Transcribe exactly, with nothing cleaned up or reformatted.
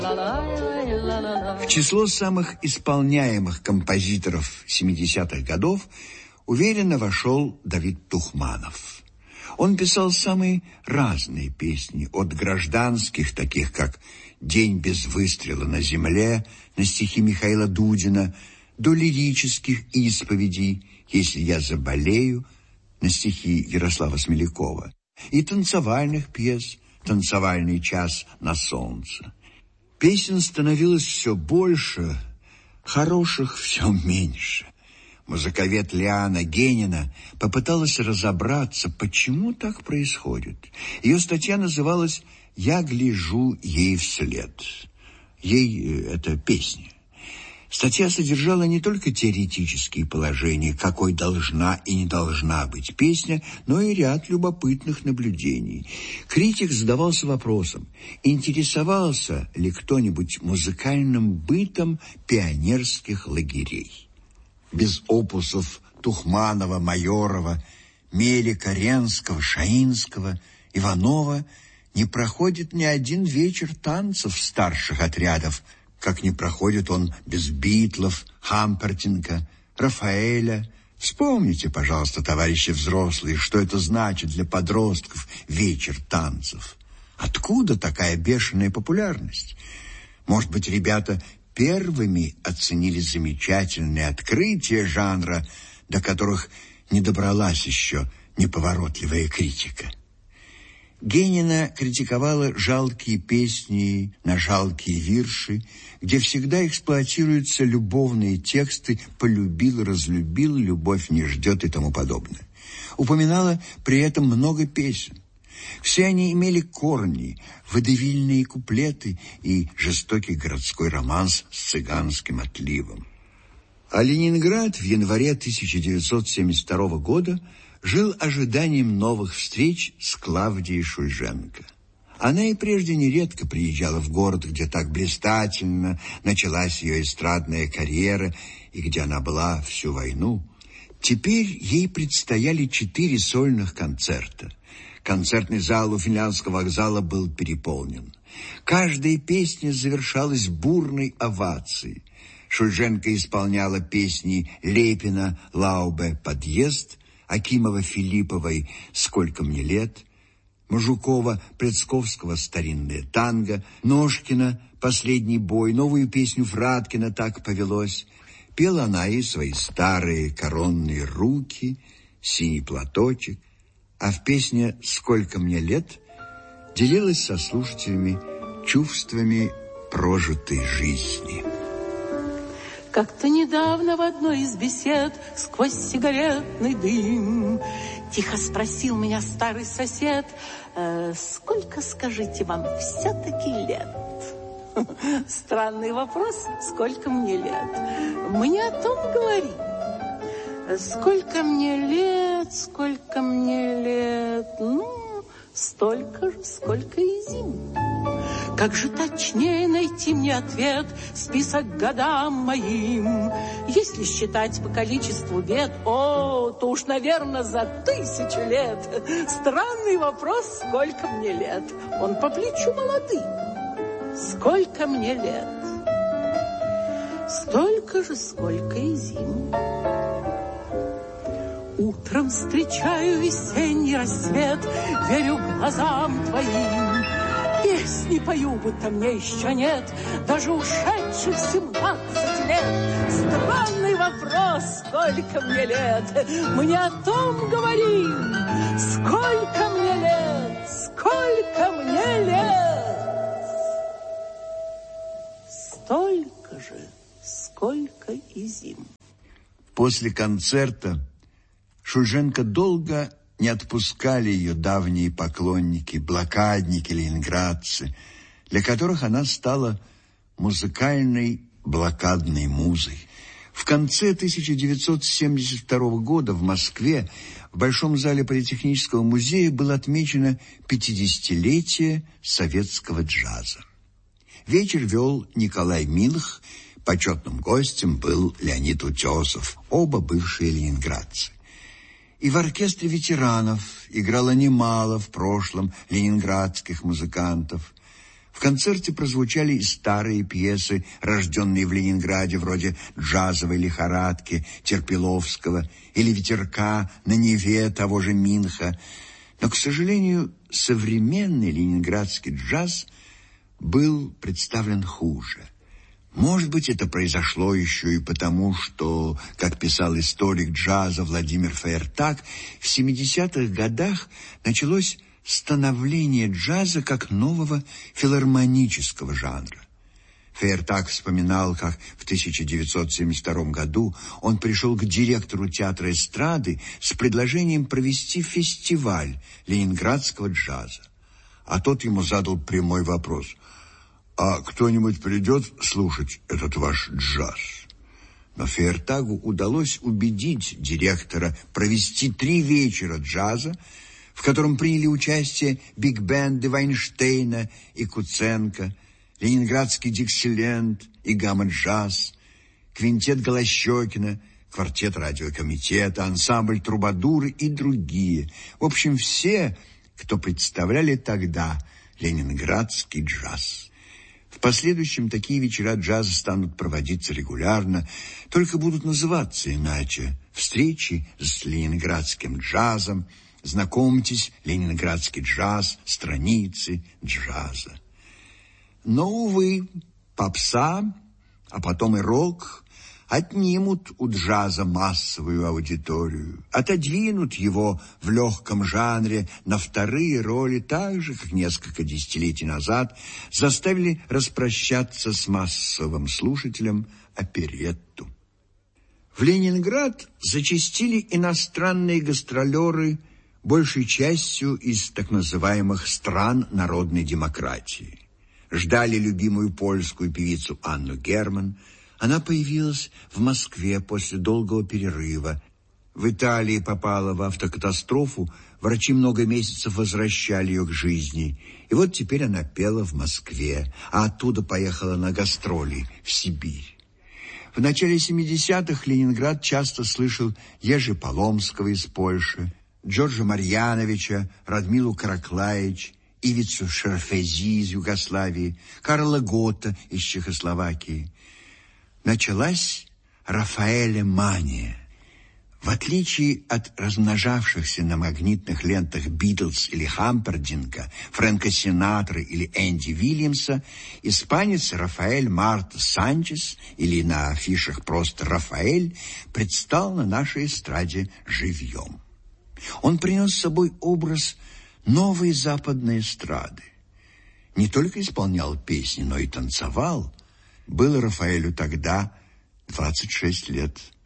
В число самых исполняемых композиторов семидесятых годов уверенно вошел Давид Тухманов. Он писал самые разные песни, от гражданских, таких как «День без выстрела на земле» на стихи Михаила Дудина, до лирических исповедей «Если я заболею» на стихи Ярослава Смелякова, и танцевальных пьес «Танцевальный час на солнце». Песен становилось все больше, хороших все меньше. Музыковед Лиана Генина попыталась разобраться, почему так происходит. Ее статья называлась «Я гляжу ей вслед». Ей это песня. Статья содержала не только теоретические положения, какой должна и не должна быть песня, но и ряд любопытных наблюдений. Критик задавался вопросом, интересовался ли кто-нибудь музыкальным бытом пионерских лагерей. Без опусов Тухманова, Майорова, Мелика, Ренского, Шаинского, Иванова не проходит ни один вечер танцев старших отрядов, как не проходит он без Битлов, Хампертинга, Рафаэля. Вспомните, пожалуйста, товарищи взрослые, что это значит для подростков вечер танцев. Откуда такая бешеная популярность? Может быть, ребята первыми оценили замечательные открытия жанра, до которых не добралась еще неповоротливая критика. Генина критиковала жалкие песни на жалкие вирши, где всегда эксплуатируются любовные тексты «полюбил, разлюбил, любовь не ждет» и тому подобное. Упоминала при этом много песен. Все они имели корни, водевильные куплеты и жестокий городской романс с цыганским отливом. А Ленинград в январе тысяча девятьсот семьдесят второго года жил ожиданием новых встреч с Клавдией Шульженко. Она и прежде нередко приезжала в город, где так блистательно началась ее эстрадная карьера и где она была всю войну. Теперь ей предстояли четыре сольных концерта. Концертный зал у Финляндского вокзала был переполнен. Каждая песня завершалась бурной овацией. Шульженко исполняла песни Лепина, Лаубе «Подъезд», Акимова-Филипповой «Сколько мне лет», Мажукова, Предсковского «Старинное танго», Ножкина «Последний бой», новую песню Фраткина «Так повелось». Пела она и свои старые коронные руки, «Синий платочек», а в песне «Сколько мне лет» делилась со слушателями чувствами прожитой жизни. Как-то недавно в одной из бесед сквозь сигаретный дым тихо спросил меня старый сосед: э, сколько, скажите, вам все-таки лет? Странный вопрос, сколько мне лет? Мы не о том говорим. Сколько мне лет, сколько мне лет? Ну, столько же, сколько и зим. Как же точнее найти мне ответ, список годам моим? Если считать по количеству бед, о, то уж, наверное, за тысячу лет. Странный вопрос, сколько мне лет? Он по плечу молодым. Сколько мне лет? Столько же, сколько и зим. Утром встречаю весенний рассвет, верю глазам твоим. Песни пою, будто мне еще нет даже ушедших семнадцать лет. Странный вопрос, сколько мне лет? Мы не о том говорим. Сколько мне лет? Сколько мне лет? Столько же, сколько и зим. После концерта Шульженко долго не отпускали ее давние поклонники, блокадники, ленинградцы, для которых она стала музыкальной блокадной музой. В конце тысяча девятьсот семьдесят второго года в Москве в Большом зале Политехнического музея было отмечено пятидесятилетие советского джаза. Вечер вел Николай Милх, почетным гостем был Леонид Утесов, оба бывшие ленинградцы. И в оркестре ветеранов играло немало в прошлом ленинградских музыкантов. В концерте прозвучали и старые пьесы, рожденные в Ленинграде, вроде «Джазовой лихорадки» Терпиловского или «Ветерка на Неве» того же Минха. Но, к сожалению, современный ленинградский джаз был представлен хуже. Может быть, это произошло еще и потому, что, как писал историк джаза Владимир Фаертак, в семидесятых годах началось становление джаза как нового филармонического жанра. Фаертак вспоминал, как в тысяча девятьсот семьдесят втором году он пришел к директору театра эстрады с предложением провести фестиваль ленинградского джаза. А тот ему задал прямой вопрос: «А кто-нибудь придет слушать этот ваш джаз?» Но Фаертагу удалось убедить директора провести три вечера джаза, в котором приняли участие биг-бенды Вайнштейна и Куценко, ленинградский Диксиленд и гамма-джаз, квинтет Голощёкина, квартет радиокомитета, ансамбль Трубадуры и другие. В общем, все, кто представляли тогда ленинградский джаз. В последующем такие вечера джаза станут проводиться регулярно, только будут называться иначе: встречи с ленинградским джазом, знакомьтесь, ленинградский джаз, страницы джаза. Но, увы, попса, а потом и рок отнимут у джаза массовую аудиторию, отодвинут его в легком жанре на вторые роли, так же, как несколько десятилетий назад заставили распрощаться с массовым слушателем оперетту. В Ленинград зачастили иностранные гастролеры, большей частью из так называемых стран народной демократии. Ждали любимую польскую певицу Анну Герман. Она появилась в Москве после долгого перерыва. В Италии попала в автокатастрофу, врачи много месяцев возвращали ее к жизни. И вот теперь она пела в Москве, а оттуда поехала на гастроли в Сибирь. В начале семидесятых Ленинград часто слышал Ежи Поломского из Польши, Джорджа Марьяновича, Радмилу Караклаич, Ивицу Шерфези из Югославии, Карла Готта из Чехословакии. Началась Рафаэля мания. В отличие от размножавшихся на магнитных лентах Битлз или Хампердинга, Фрэнка Синатры или Энди Вильямса, испанец Рафаэль Марта Санчес, или на афишах просто Рафаэль, предстал на нашей эстраде живьем. Он принес с собой образ новой западной эстрады. Не только исполнял песни, но и танцевал. Было Рафаэлю тогда двадцать шесть лет.